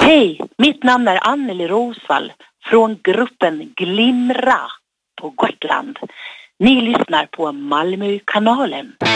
Hej, mitt namn är Anneli Rosvall från gruppen Glimra på Gotland. Ni lyssnar på Malmökanalen.